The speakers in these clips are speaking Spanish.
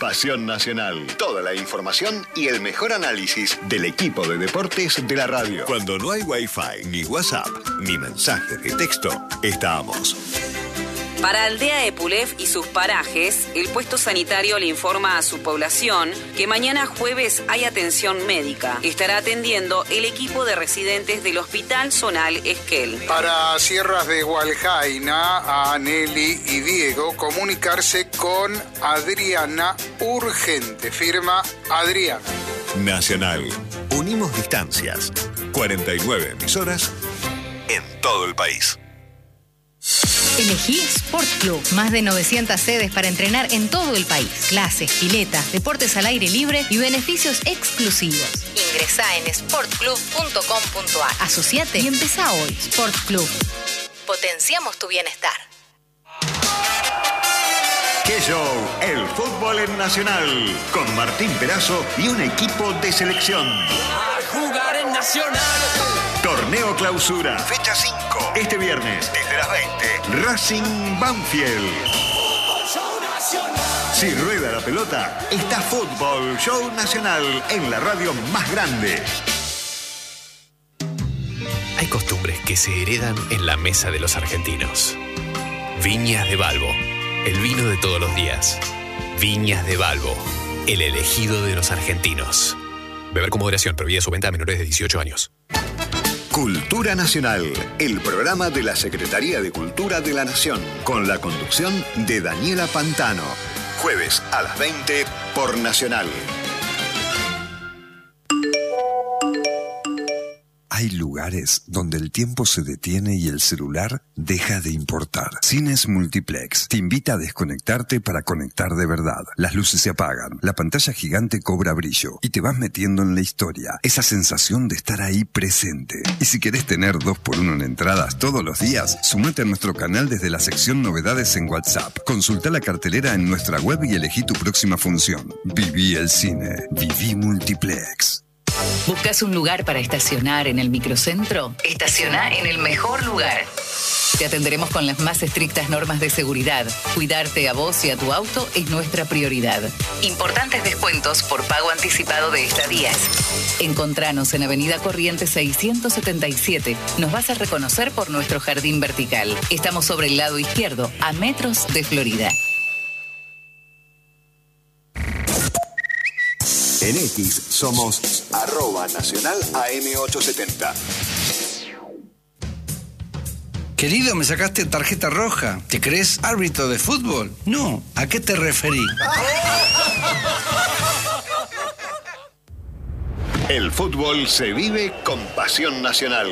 Pasión Nacional. Toda la información y el mejor análisis del equipo de deportes de la radio. Cuando no hay Wi-Fi, ni WhatsApp, ni mensajes de texto, estamos. Para Aldea Epulef y sus parajes, el puesto sanitario le informa a su población que mañana jueves hay atención médica. Estará atendiendo el equipo de residentes del Hospital Zonal Esquel. Para Sierras de Hualjaina, a Nelly y Diego, comunicarse con Adriana urgente. Firma Adriana. Nacional. Unimos distancias. 49 emisoras en todo el país. Elegí Sport Club. Más de 900 sedes para entrenar en todo el país. Clases, piletas, deportes al aire libre y beneficios exclusivos. Ingresá en sportclub.com.ar. Asociate y empezá hoy. Sport Club. Potenciamos tu bienestar. ¡Qué show! El fútbol en Nacional. Con Martín Perazo y un equipo de selección. A jugar en Nacional. Torneo Clausura, fecha 5. Este viernes, desde las 20. Racing Banfield. Si rueda la pelota, está Fútbol Show Nacional en la radio más grande. Hay costumbres que se heredan en la mesa de los argentinos. Viñas de Balbo, el vino de todos los días. Viñas de Balbo, el elegido de los argentinos. Beber con moderación, prohibida su venta a menores de 18 años. Cultura Nacional, el programa de la Secretaría de Cultura de la Nación, con la conducción de Daniela Pantano. Jueves a las 20 por Nacional. Hay lugares donde el tiempo se detiene y el celular deja de importar. Cines Multiplex te invita a desconectarte para conectar de verdad. Las luces se apagan, la pantalla gigante cobra brillo y te vas metiendo en la historia. Esa sensación de estar ahí presente. Y si querés tener 2x1 en entradas todos los días, sumate a nuestro canal desde la sección Novedades en WhatsApp. Consulta la cartelera en nuestra web y elegí tu próxima función. Viví el cine. Viví Multiplex. ¿Buscas un lugar para estacionar en el microcentro? Estaciona en el mejor lugar. Te atenderemos con las más estrictas normas de seguridad. Cuidarte a vos y a tu auto es nuestra prioridad. Importantes descuentos por pago anticipado de estadías. Encontranos en Avenida Corrientes 677. Nos vas a reconocer por nuestro jardín vertical. Estamos sobre el lado izquierdo, a metros de Florida. En X somos @Nacional AM870. Querido, me sacaste tarjeta roja. ¿Te crees árbitro de fútbol? No. ¿A qué te referí? El fútbol se vive con Pasión Nacional.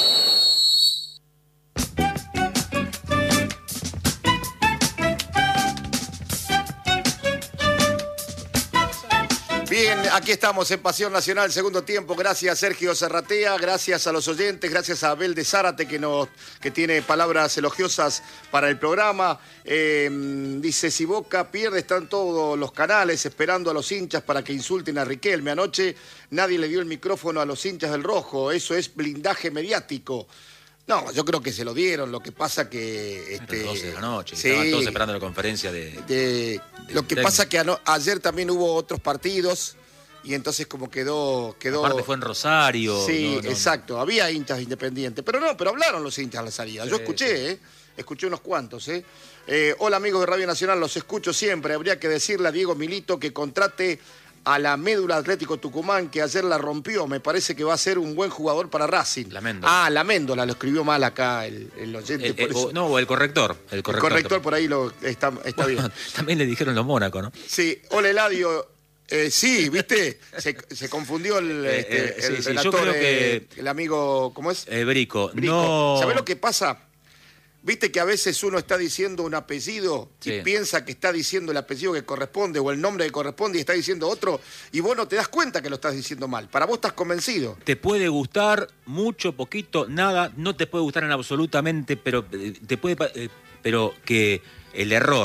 Bien, aquí estamos en Pasión Nacional, segundo tiempo. Gracias Sergio Serratea, gracias a los oyentes, gracias a Abel de Zárate que tiene palabras elogiosas para el programa. Dice, si Boca pierde, están todos los canales esperando a los hinchas para que insulten a Riquelme. Anoche nadie le dio el micrófono a los hinchas del Rojo, eso es blindaje mediático. No, yo creo que se lo dieron, lo que pasa que... 12 de la noche, sí, estaban todos esperando la conferencia de lo que pasa que ayer también hubo otros partidos y entonces como quedó... Aparte fue en Rosario. Sí, exacto, había hinchas independientes, pero hablaron los hinchas a la salida. Sí, yo escuché unos cuantos. Hola amigos de Radio Nacional, los escucho siempre. Habría que decirle a Diego Milito que contrate a la Médula Atlético Tucumán, que ayer la rompió. Me parece que va a ser un buen jugador para Racing. La Méndola. La Méndola, lo escribió mal acá el oyente. El corrector. El corrector por ahí está bien. También le dijeron los Mónaco, ¿no? Sí, hola Eladio. Sí, ¿viste? Se confundió el actor, yo creo que el amigo, ¿cómo es? Brico. No. ¿Sabés lo que pasa? ¿Viste que a veces uno está diciendo un apellido y piensa que está diciendo el apellido que corresponde o el nombre que corresponde y está diciendo otro y vos no te das cuenta que lo estás diciendo mal? Para vos estás convencido. Te puede gustar mucho, poquito, nada, no te puede gustar en absolutamente, pero pero que el error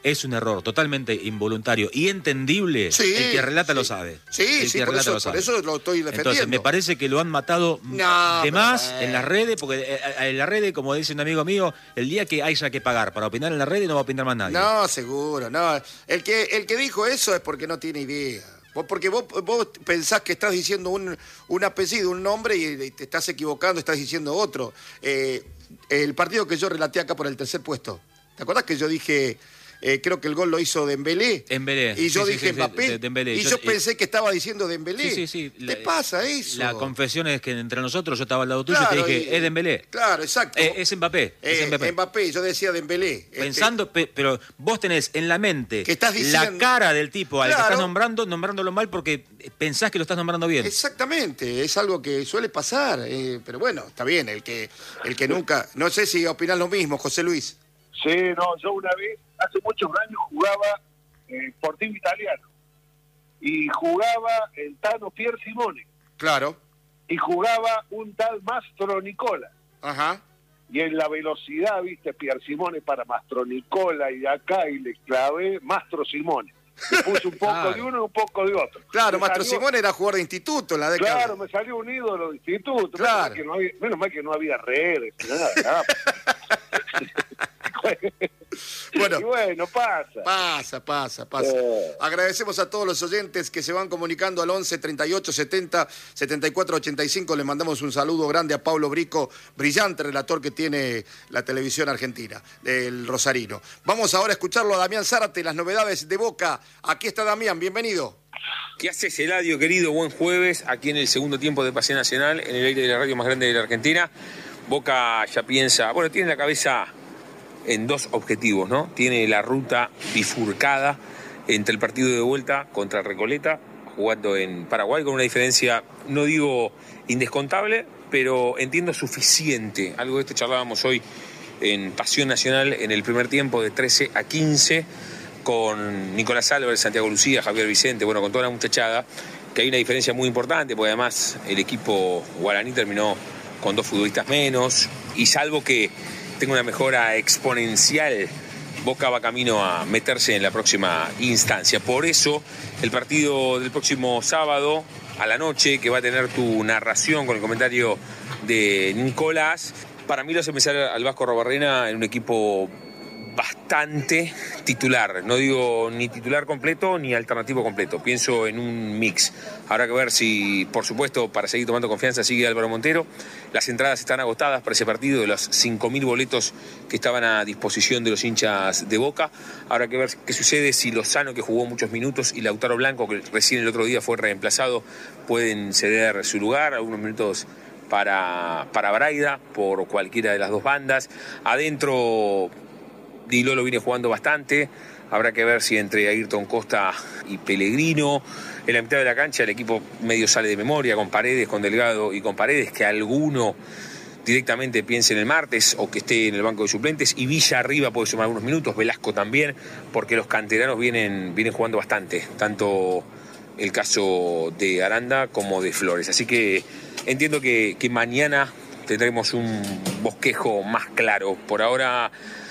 es un error totalmente involuntario y entendible. Sí, el que relata sí. lo sabe. Sí, sí, por eso lo estoy defendiendo. Entonces, me parece que lo han matado de más en las redes, porque en las redes, como dice un amigo mío, el día que haya que pagar para opinar en las redes no va a opinar más nadie. No, seguro, no. El que dijo eso es porque no tiene idea. Porque vos pensás que estás diciendo un apellido, un nombre y te estás equivocando, estás diciendo otro. El partido que yo relaté acá por el tercer puesto, ¿te acordás que yo dije... creo que el gol lo hizo Dembélé. Y yo dije Mbappé. Dembélé. Y yo pensé que estaba diciendo Dembélé. Sí. ¿Qué pasa eso? La confesión es que entre nosotros yo estaba al lado tuyo Claro, y te dije, es Dembélé. Claro, exacto. Es Mbappé. Mbappé, yo decía Dembélé. Pensando, pero vos tenés en la mente que estás diciendo... la cara del tipo al que estás nombrándolo mal porque pensás que lo estás nombrando bien. Exactamente, es algo que suele pasar. Pero bueno, está bien, el que nunca... No sé si opinás lo mismo, José Luis. Sí, no, yo una vez, hace muchos años, jugaba Sporting Italiano. Y jugaba el Tano Pier Simone. Claro. Y jugaba un tal Mastro Nicola. Ajá. Y en la velocidad, viste, Pier Simone para Mastro Nicola, y acá, y le clavé Mastro Simone. Le puse un poco de uno y un poco de otro. Claro, Mastro Simone era jugador de instituto en la década. Claro, me salió un ídolo de instituto. Claro. Menos mal que no había redes, nada. Bueno, y bueno, pasa. Agradecemos a todos los oyentes que se van comunicando al 11 38 70 74 85. Le mandamos un saludo grande a Pablo Brico, brillante relator que tiene la televisión argentina, del Rosarino. Vamos ahora a escucharlo a Damián Zárate, las novedades de Boca. Aquí está Damián, bienvenido. ¿Qué haces, Eladio, querido? Buen jueves, aquí en el segundo tiempo de Pasión Nacional, en el aire de la radio más grande de la Argentina. Boca ya piensa, tiene la cabeza en dos objetivos, ¿no? Tiene la ruta bifurcada entre el partido de vuelta contra Recoleta, jugando en Paraguay con una diferencia, no digo indescontable, pero entiendo suficiente. Algo de esto charlábamos hoy en Pasión Nacional en el primer tiempo de 13-15 con Nicolás Álvarez, Santiago Lucía, Javier Vicente, con toda la muchachada, que hay una diferencia muy importante, porque además el equipo guaraní terminó con 2 futbolistas menos, y salvo que tenga una mejora exponencial, Boca va camino a meterse en la próxima instancia. Por eso, el partido del próximo sábado a la noche, que va a tener tu narración con el comentario de Nicolás, para mí lo hace pensar al Vasco Arruabarrena en un equipo bastante titular, no digo ni titular completo ni alternativo completo, pienso en un mix. Habrá que ver si, por supuesto, para seguir tomando confianza sigue Álvaro Montero. Las entradas están agotadas para ese partido, de los 5.000 boletos que estaban a disposición de los hinchas de Boca. Habrá que ver qué sucede si Lozano, que jugó muchos minutos, y Lautaro Blanco, que recién el otro día fue reemplazado, pueden ceder su lugar, algunos minutos para Braida, por cualquiera de las dos bandas. Adentro, Di Lolo viene jugando bastante. Habrá que ver si entre Ayrton Costa y Pellegrino, en la mitad de la cancha el equipo medio sale de memoria, con Paredes, con Delgado y con Paredes, que alguno directamente piense en el martes o que esté en el banco de suplentes, y Villa arriba puede sumar algunos minutos, Velasco también, porque los canteranos vienen jugando bastante, tanto el caso de Aranda como de Flores. Así que entiendo que mañana tendremos un bosquejo más claro. Por ahora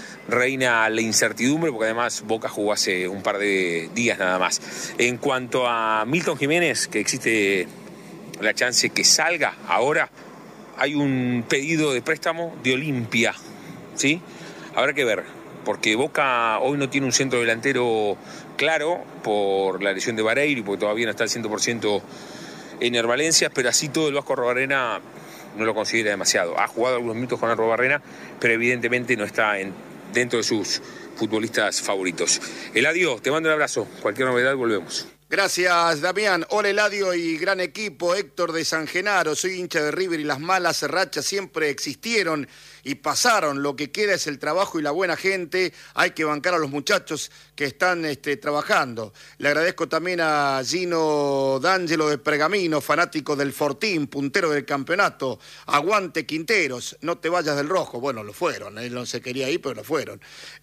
reina la incertidumbre, porque además Boca jugó hace un par de días nada más. En cuanto a Milton Jiménez, que existe la chance que salga ahora, hay un pedido de préstamo de Olimpia, ¿sí? Habrá que ver, porque Boca hoy no tiene un centro delantero claro por la lesión de Vareiro y porque todavía no está al 100% Ener Valencia, pero así todo el Vasco Arruabarrena no lo considera demasiado. Ha jugado algunos minutos con Arruabarrena, pero evidentemente no está dentro de sus futbolistas favoritos. Eladio, te mando un abrazo. Cualquier novedad, volvemos. Gracias, Damián. Hola, Eladio y gran equipo. Héctor de San Genaro. Soy hincha de River y las malas rachas siempre existieron y pasaron. Lo que queda es el trabajo y la buena gente. Hay que bancar a los muchachos que están trabajando. Le agradezco también a Gino D'Angelo de Pergamino, fanático del Fortín, puntero del campeonato. Aguante Quinteros, no te vayas del rojo. Bueno, lo fueron, él no se quería ir, pero lo fueron.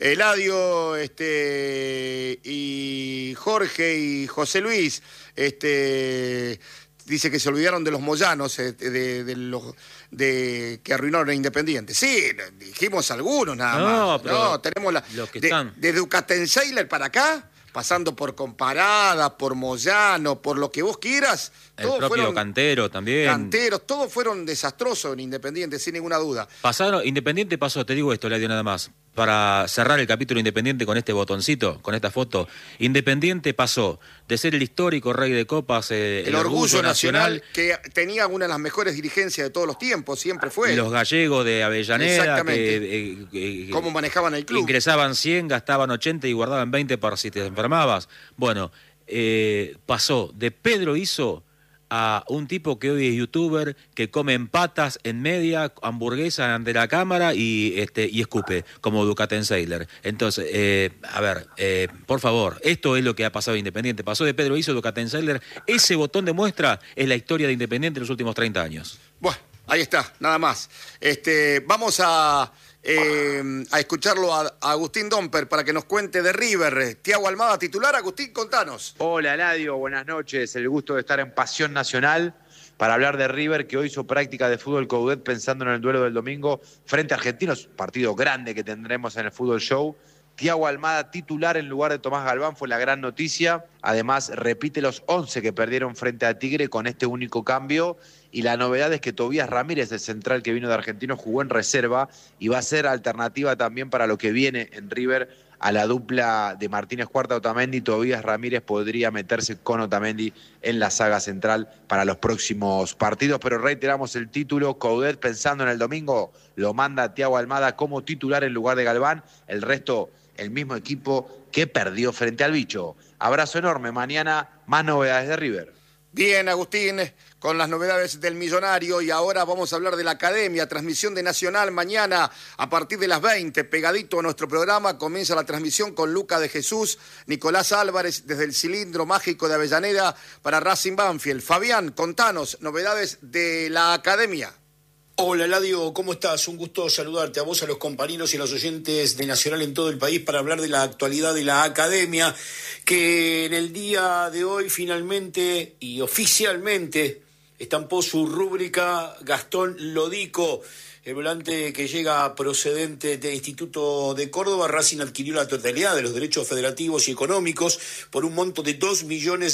Eladio y Jorge y José Luis, dice que se olvidaron de los moyanos, de que arruinaron a Independiente. Sí, dijimos algunos nada más. Pero no, tenemos los que están. De Ducatenseiler para acá, pasando por Comparada, por Moyano, por lo que vos quieras. El propio Cantero también. Canteros, todos fueron desastrosos en Independiente, sin ninguna duda. Independiente pasó, te digo esto, Eladio, nada más. Para cerrar el capítulo Independiente con este botoncito, con esta foto, Independiente pasó de ser el histórico rey de copas, el orgullo nacional, que tenía una de las mejores dirigencias de todos los tiempos, siempre fue. Los gallegos de Avellaneda, exactamente. Cómo manejaban el club. Ingresaban 100, gastaban 80 y guardaban 20 para si te enfermabas. Bueno, pasó de Pedro Iso a un tipo que hoy es youtuber, que come en patas en media, hamburguesa ante la cámara y escupe, como Ducatenseiler. Entonces, por favor, esto es lo que ha pasado en Independiente. Pasó de Pedro Iso a Ducatenseiler. Ese botón de muestra es la historia de Independiente en los últimos 30 años. Bueno, ahí está, nada más. Vamos a escucharlo a Agustín Domper para que nos cuente de River. Thiago Almada titular. Agustín, contanos. Hola, Eladio, buenas noches. El gusto de estar en Pasión Nacional para hablar de River, que hoy hizo práctica de fútbol Coudet pensando en el duelo del domingo frente a Argentinos, partido grande que tendremos en el Fútbol Show. Thiago Almada titular en lugar de Tomás Galván fue la gran noticia. Además, repite los 11 que perdieron frente a Tigre con este único cambio. Y la novedad es que Tobías Ramírez, el central que vino de Argentinos, jugó en reserva y va a ser alternativa también para lo que viene en River a la dupla de Martínez Cuarta Otamendi. Tobías Ramírez podría meterse con Otamendi en la saga central para los próximos partidos. Pero reiteramos el título, Coudet pensando en el domingo, lo manda Thiago Almada como titular en lugar de Galván. El resto, el mismo equipo que perdió frente al Bicho. Abrazo enorme, mañana más novedades de River. Bien, Agustín, con las novedades del Millonario, y ahora vamos a hablar de la Academia, transmisión de Nacional mañana a partir de las 20, pegadito a nuestro programa, comienza la transmisión con Luca de Jesús, Nicolás Álvarez desde el Cilindro Mágico de Avellaneda para Racing Banfield. Fabián, contanos novedades de la Academia. Hola, Eladio, ¿cómo estás? Un gusto saludarte a vos, a los compañeros y a los oyentes de Nacional en todo el país para hablar de la actualidad de la Academia, que en el día de hoy finalmente y oficialmente estampó su rúbrica Gastón Lodico, el volante que llega procedente del Instituto de Córdoba. Racing adquirió la totalidad de los derechos federativos y económicos por un monto de $2 millones.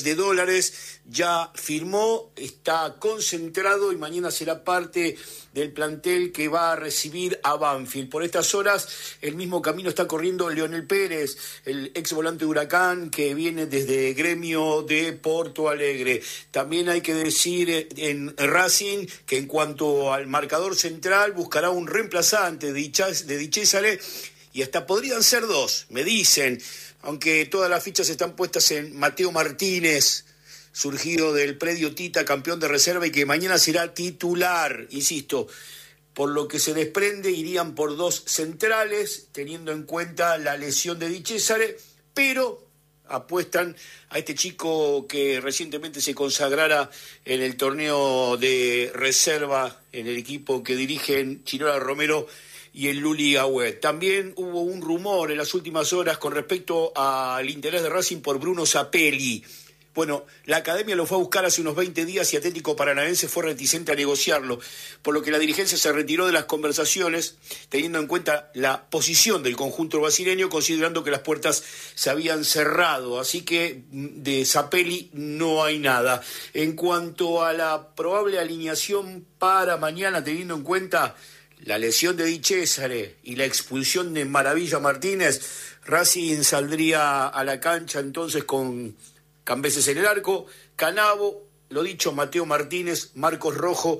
Ya firmó, está concentrado y mañana será parte del plantel que va a recibir a Banfield. Por estas horas, el mismo camino está corriendo Leonel Pérez, el ex volante de Huracán, que viene desde Gremio de Porto Alegre. También hay que decir en Racing que en cuanto al marcador central, buscará un reemplazante de Di Cesare, y hasta podrían ser dos, me dicen, aunque todas las fichas están puestas en Mateo Martínez, surgido del predio Tita, campeón de reserva y que mañana será titular, insisto. Por lo que se desprende, irían por dos centrales, teniendo en cuenta la lesión de Di Cesare, pero apuestan a este chico que recientemente se consagrara en el torneo de reserva en el equipo que dirigen Chirola Romero y el Luli Agüet. También hubo un rumor en las últimas horas con respecto al interés de Racing por Bruno Zapelli. Bueno, la Academia lo fue a buscar hace unos 20 días y Atlético Paranaense fue reticente a negociarlo, por lo que la dirigencia se retiró de las conversaciones, teniendo en cuenta la posición del conjunto brasileño, considerando que las puertas se habían cerrado. Así que de Zapelli no hay nada. En cuanto a la probable alineación para mañana, teniendo en cuenta la lesión de Di Cesare y la expulsión de Maravilla Martínez, Racing saldría a la cancha entonces con Cambeses en el arco, Canavo, lo dicho, Mateo Martínez, Marcos Rojo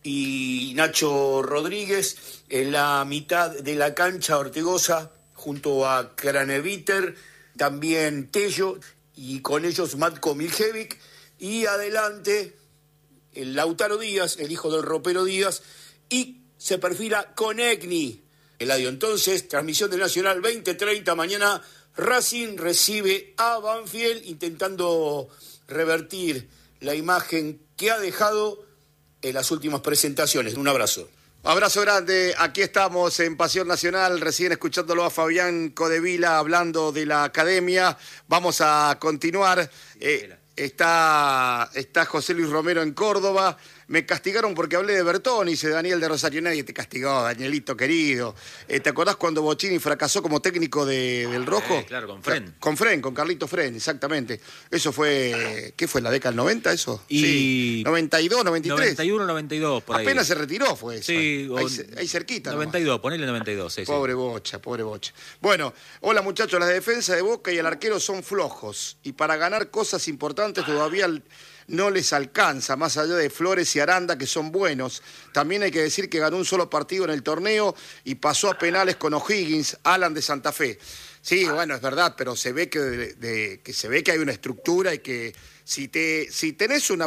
y Nacho Rodríguez. En la mitad de la cancha, Ortegoza junto a Craneviter, también Tello, y con ellos Matko Miljevic. Y adelante, el Lautaro Díaz, el hijo del ropero Díaz, y se perfila Konechny. Eladio, entonces, transmisión de Nacional 20:30 mañana. Racing recibe a Banfield intentando revertir la imagen que ha dejado en las últimas presentaciones. Un abrazo. Abrazo grande, aquí estamos en Pasión Nacional, recién escuchándolo a Fabián Codevila hablando de la Academia. Vamos a continuar. Está José Luis Romero en Córdoba. Me castigaron porque hablé de Bertoni, dice Daniel de Rosario. Nadie te castigó, Danielito querido. ¿Te acordás cuando Bocini fracasó como técnico del Rojo? Claro, con Fren. Con Carlito Fren, exactamente. Eso fue, ¿qué fue, la década del 90 eso? Y sí. 92, 93. 91, 92, por ahí. Apenas se retiró fue eso. Sí. Ahí cerquita. 92, nomás. ponele 92, sí. Pobre Bocha. Bueno, hola muchachos, la defensa de Boca y el arquero son flojos. Y para ganar cosas importantes todavía no les alcanza, más allá de Flores y Aranda, que son buenos. También hay que decir que ganó un solo partido en el torneo y pasó a penales con O'Higgins, Alan de Santa Fe. Sí, bueno, es verdad, pero se ve que se ve que hay una estructura y que si tenés un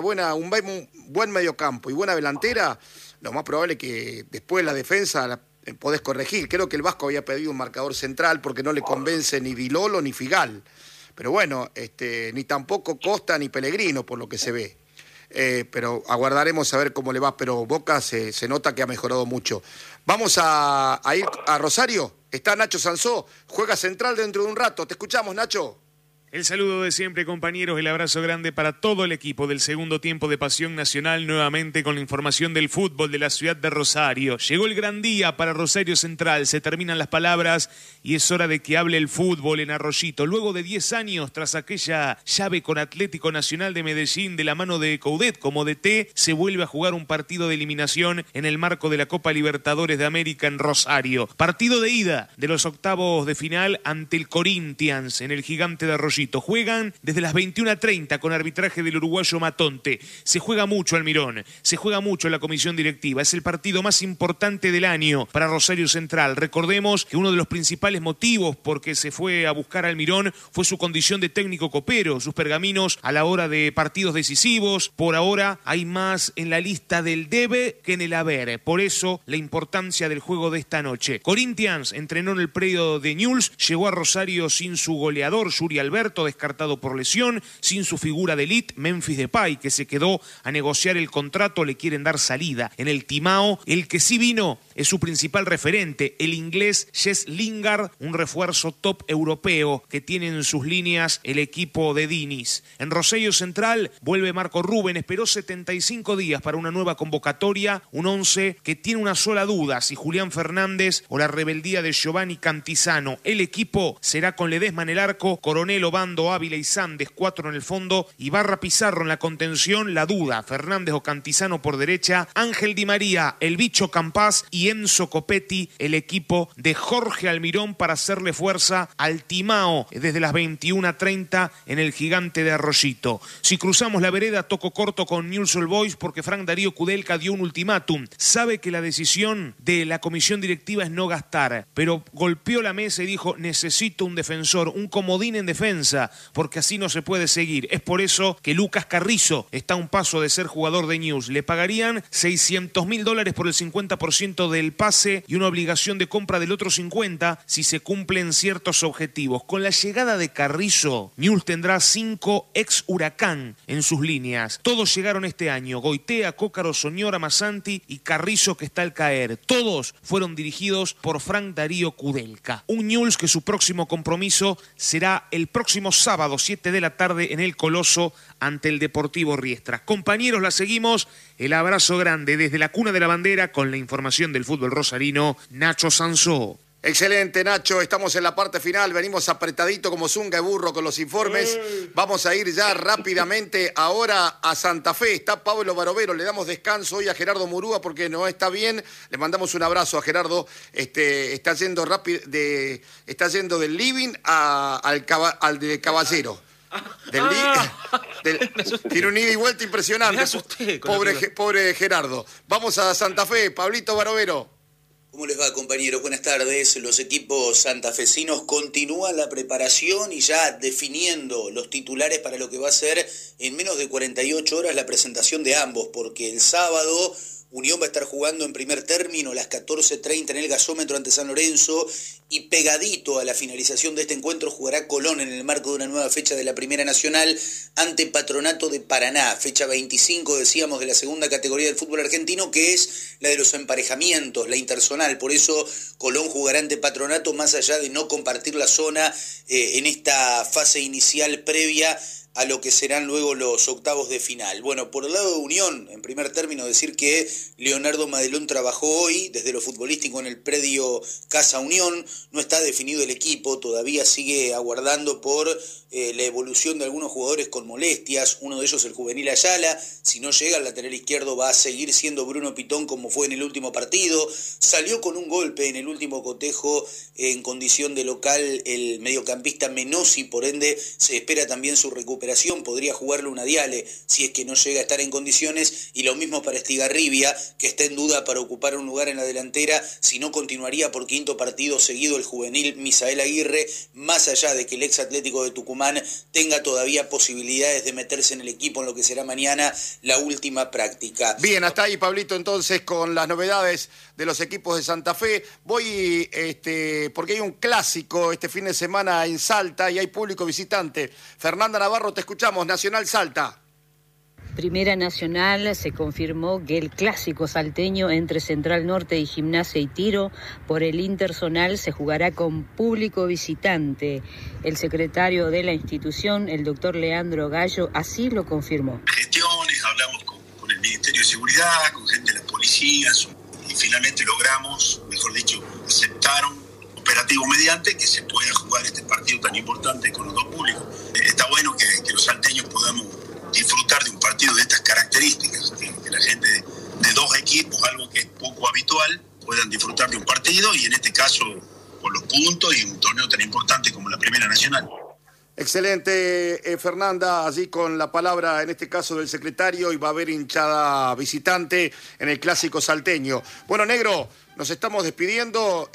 buen mediocampo y buena delantera, lo más probable es que después la defensa podés corregir. Creo que el Vasco había pedido un marcador central porque no le convence ni Di Lolo ni Figal. Pero bueno, ni tampoco Costa ni Pellegrino, por lo que se ve. Pero aguardaremos a ver cómo le va. Pero Boca se nota que ha mejorado mucho. Vamos a ir a Rosario. Está Nacho Sansó, juega central dentro de un rato. Te escuchamos, Nacho. El saludo de siempre, compañeros, el abrazo grande para todo el equipo del segundo tiempo de Pasión Nacional, nuevamente con la información del fútbol de la ciudad de Rosario. Llegó el gran día para Rosario Central, se terminan las palabras y es hora de que hable el fútbol en Arroyito. Luego de 10 años, tras aquella llave con Atlético Nacional de Medellín de la mano de Coudet como DT, se vuelve a jugar un partido de eliminación en el marco de la Copa Libertadores de América en Rosario. Partido de ida de los octavos de final ante el Corinthians en el Gigante de Arroyito. Juegan desde las 21:30 con arbitraje del uruguayo Matonte. Se juega mucho Almirón, se juega mucho la comisión directiva. Es el partido más importante del año para Rosario Central. Recordemos que uno de los principales motivos por que se fue a buscar a Almirón fue su condición de técnico copero, sus pergaminos a la hora de partidos decisivos. Por ahora hay más en la lista del debe que en el haber. Por eso la importancia del juego de esta noche. Corinthians entrenó en el predio de Newell's, llegó a Rosario sin su goleador, Yuri Alberto, descartado por lesión, sin su figura de elite, Memphis Depay, que se quedó a negociar el contrato, le quieren dar salida. En el Timao, el que sí vino es su principal referente, el inglés Jess Lingard, un refuerzo top europeo que tiene en sus líneas el equipo de Diniz. En Rosario Central vuelve Marco Rubén, esperó 75 días para una nueva convocatoria, un 11 que tiene una sola duda, si Julián Fernández o la rebeldía de Giovanni Cantizano. El equipo será con Ledesma en el arco, Coronel, Obando, Ávila y Sandes, 4 en el fondo, Ibarra, Pizarro en la contención, la duda, Fernández o Cantizano por derecha, Ángel Di María, el Bicho Campás y Enzo Copetti, el equipo de Jorge Almirón para hacerle fuerza al Timao desde las 21:30 en el Gigante de Arroyito. Si cruzamos la vereda, toco corto con Newell's Old Boys porque Frank Darío Kudelka dio un ultimátum. Sabe que la decisión de la comisión directiva es no gastar, pero golpeó la mesa y dijo: necesito un defensor, un comodín en defensa, porque así no se puede seguir. Es por eso que Lucas Carrizo está a un paso de ser jugador de Newell's. Le pagarían $600.000 por el 50% del pase y una obligación de compra del otro 50% si se cumplen ciertos objetivos. Con la llegada de Carrizo, Newell's tendrá 5 ex Huracán en sus líneas. Todos llegaron este año: Goitea, Cócaro, Soñora, Massanti y Carrizo, que está al caer. Todos fueron dirigidos por Frank Darío Kudelka. Un Newell's que su próximo compromiso será el próximo sábado, 7 de la tarde, en el Coloso ante el Deportivo Riestra. Compañeros, la seguimos. El abrazo grande desde la cuna de la bandera con la información del fútbol rosarino, Nacho Sansó. Excelente, Nacho. Estamos en la parte final. Venimos apretadito como zunga de burro con los informes. Vamos a ir ya rápidamente ahora a Santa Fe. Está Pablo Barovero. Le damos descanso hoy a Gerardo Murúa porque no está bien. Le mandamos un abrazo a Gerardo. Está yendo rápido, está yendo del living al de Caballero. Tiene un ida y vuelta impresionante. Me asusté con pobre Gerardo. Vamos a Santa Fe. Pablito Barovero. ¿Cómo les va, compañeros? Buenas tardes. Los equipos santafesinos continúan la preparación y ya definiendo los titulares para lo que va a ser en menos de 48 horas la presentación de ambos, porque el sábado Unión va a estar jugando en primer término a las 14:30 en el gasómetro ante San Lorenzo, y pegadito a la finalización de este encuentro jugará Colón en el marco de una nueva fecha de la Primera Nacional ante Patronato de Paraná, fecha 25, decíamos, de la segunda categoría del fútbol argentino, que es la de los emparejamientos, la interzonal. Por eso Colón jugará ante Patronato, más allá de no compartir la zona en esta fase inicial previa a lo que serán luego los octavos de final. Bueno, por el lado de Unión, en primer término decir que Leonardo Madelón trabajó hoy desde lo futbolístico en el predio Casa Unión, no está definido el equipo, todavía sigue aguardando por la evolución de algunos jugadores con molestias, uno de ellos el juvenil Ayala, si no llega al lateral izquierdo va a seguir siendo Bruno Pitón como fue en el último partido, salió con un golpe en el último cotejo en condición de local el mediocampista Menossi, por ende se espera también su recuperación, podría jugarle una Diale si es que no llega a estar en condiciones, y lo mismo para Estigarribia, que está en duda para ocupar un lugar en la delantera, si no continuaría por quinto partido seguido el juvenil Misael Aguirre, más allá de que el ex Atlético de Tucumán tenga todavía posibilidades de meterse en el equipo en lo que será mañana la última práctica. Bien, hasta ahí, Pablito, entonces, con las novedades de los equipos de Santa Fe. Voy, porque hay un clásico este fin de semana en Salta y hay público visitante. Fernanda Navarro, te escuchamos, Nacional Salta. Primera Nacional se confirmó que el clásico salteño entre Central Norte y Gimnasia y Tiro por el Interzonal se jugará con público visitante. El secretario de la institución, el doctor Leandro Gallo, así lo confirmó. Gestiones, hablamos con el Ministerio de Seguridad, con gente de las policías y finalmente logramos, mejor dicho, aceptaron operativo mediante que se pueda jugar este partido tan importante con los dos públicos. Está bueno que los salteños podamos disfrutar de un partido de estas características, que la gente de dos equipos, algo que es poco habitual, puedan disfrutar de un partido y en este caso por los puntos y un torneo tan importante como la Primera Nacional. Excelente, Fernanda, allí con la palabra en este caso del secretario, y va a haber hinchada visitante en el clásico salteño. Bueno, Negro, nos estamos despidiendo,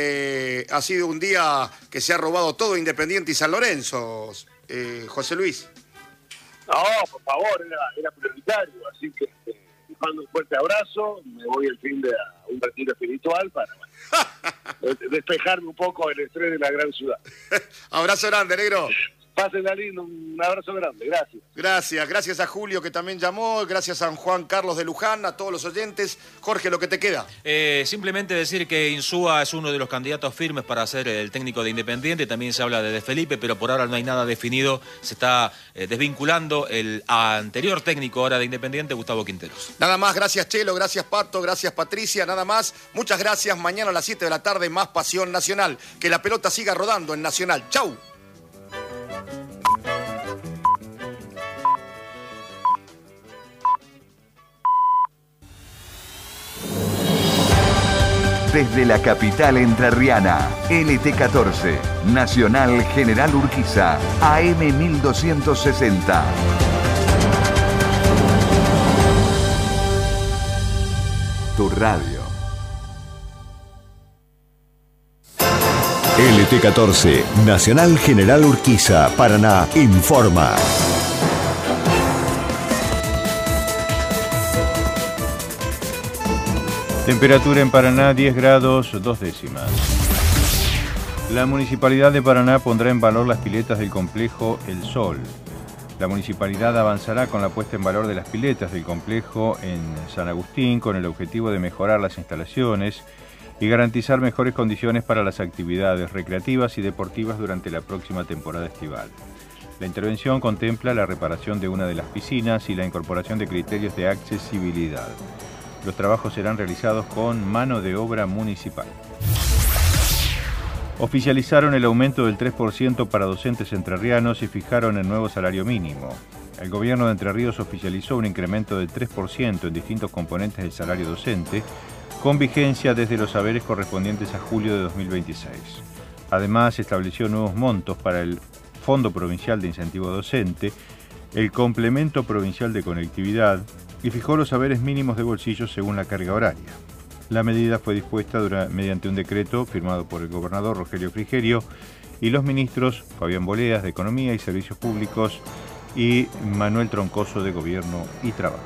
ha sido un día que se ha robado todo Independiente y San Lorenzo, José Luis. No, por favor, era prioritario, así que les mando un fuerte abrazo, me voy el fin de un retiro espiritual para despejarme un poco el estrés de la gran ciudad. Abrazo grande, Negro. Pásenla lindo, un abrazo grande, gracias. Gracias a Julio que también llamó, gracias a Juan Carlos de Luján, a todos los oyentes. Jorge, lo que te queda. Simplemente decir que Insúa es uno de los candidatos firmes para ser el técnico de Independiente, también se habla de Felipe, pero por ahora no hay nada definido, se está desvinculando el anterior técnico ahora de Independiente, Gustavo Quinteros. Nada más, gracias Chelo, gracias Pato, gracias Patricia, nada más. Muchas gracias, mañana a las 7 de la tarde más Pasión Nacional. Que la pelota siga rodando en Nacional. ¡Chau! Desde la capital entrerriana, LT14, Nacional General Urquiza, AM 1260. Tu radio. LT14, Nacional General Urquiza, Paraná, informa. Temperatura en Paraná 10 grados 2 décimas. La Municipalidad de Paraná pondrá en valor las piletas del complejo El Sol. La Municipalidad avanzará con la puesta en valor de las piletas del complejo en San Agustín con el objetivo de mejorar las instalaciones y garantizar mejores condiciones para las actividades recreativas y deportivas durante la próxima temporada estival. La intervención contempla la reparación de una de las piscinas y la incorporación de criterios de accesibilidad. Los trabajos serán realizados con mano de obra municipal. Oficializaron el aumento del 3% para docentes entrerrianos y fijaron el nuevo salario mínimo. El gobierno de Entre Ríos oficializó un incremento del 3% en distintos componentes del salario docente, con vigencia desde los haberes correspondientes a julio de 2026. Además, estableció nuevos montos para el Fondo Provincial de Incentivo Docente, el Complemento Provincial de Conectividad, y fijó los haberes mínimos de bolsillo según la carga horaria. La medida fue dispuesta mediante un decreto firmado por el gobernador Rogelio Frigerio y los ministros Fabián Boleas de Economía y Servicios Públicos y Manuel Troncoso de Gobierno y Trabajo.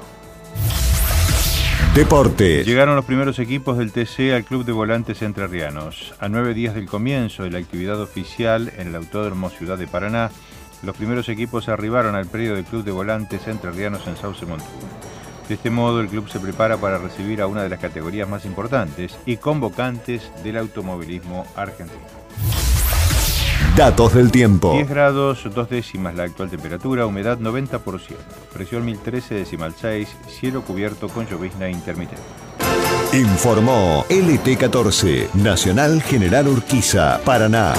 Deportes. Llegaron los primeros equipos del TC al Club de Volantes Entrerrianos. A 9 días del comienzo de la actividad oficial en el Autódromo Ciudad de Paraná, los primeros equipos arribaron al predio del Club de Volantes Entrerrianos en Sauce Montú. De este modo, el club se prepara para recibir a una de las categorías más importantes y convocantes del automovilismo argentino. Datos del tiempo. 10 grados, 2 décimas la actual temperatura, humedad 90%, presión 1013,6, cielo cubierto con llovizna intermitente. Informó LT14, Nacional General Urquiza, Paraná.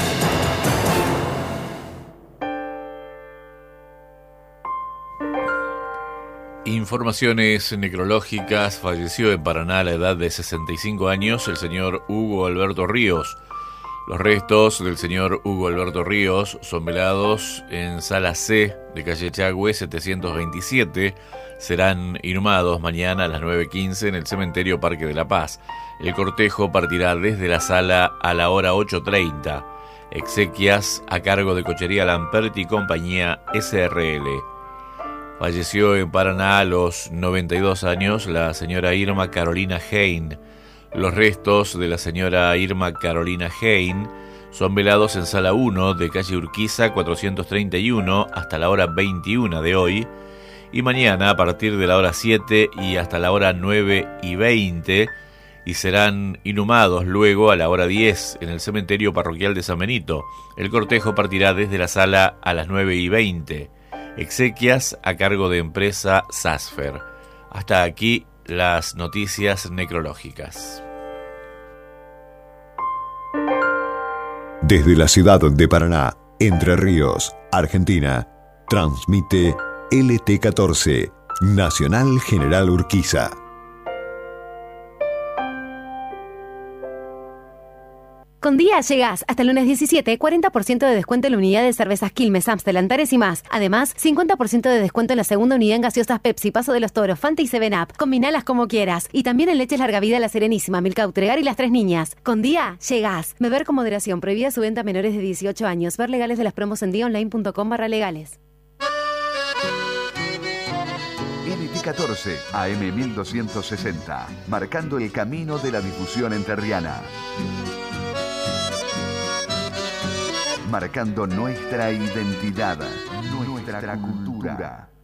Informaciones necrológicas. Falleció en Paraná a la edad de 65 años el señor Hugo Alberto Ríos. Los restos del señor Hugo Alberto Ríos son velados en Sala C de calle Chagüe 727. Serán inhumados mañana a las 9:15 en el cementerio Parque de la Paz. El cortejo partirá desde la sala a la hora 8:30. Exequias a cargo de Cochería Lamperti y Compañía SRL. Falleció en Paraná a los 92 años la señora Irma Carolina Hein. Los restos de la señora Irma Carolina Hein son velados en Sala 1 de calle Urquiza 431 hasta la hora 21 de hoy, y mañana a partir de la hora 7 y hasta la hora 9:20, y serán inhumados luego a la hora 10 en el cementerio parroquial de San Benito. El cortejo partirá desde la sala a las 9:20. Exequias a cargo de empresa Sasfer. Hasta aquí las noticias necrológicas. Desde la ciudad de Paraná, Entre Ríos, Argentina, transmite LT14, Nacional General Urquiza. Con Día llegás hasta el lunes 17, 40% de descuento en la unidad de cervezas Quilmes, Amstel, Antares y más. Además, 50% de descuento en la segunda unidad en gaseosas Pepsi, Paso de los Toros, Fanta y 7up. Combinalas como quieras. Y también en leches Larga Vida, La Serenísima, Milka Utregar y Las Tres Niñas. Con Día llegás. Beber con moderación. Prohibida su venta a menores de 18 años. Ver legales de las promos en diaonline.com/legales. LT14, AM 1260, marcando el camino de la difusión entrerriana. Marcando nuestra identidad, nuestra cultura.